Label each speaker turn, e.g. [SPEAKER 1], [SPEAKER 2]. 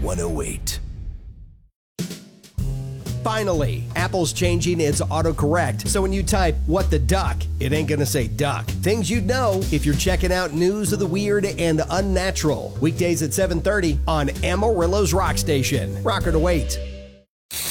[SPEAKER 1] 108. Finally, Apple's changing its autocorrect, so when you type "what the duck," it ain't gonna say duck. Things you'd know if you're checking out news of the weird and unnatural. Weekdays at 7:30 on Amarillo's Rock Station. Rocker to wait.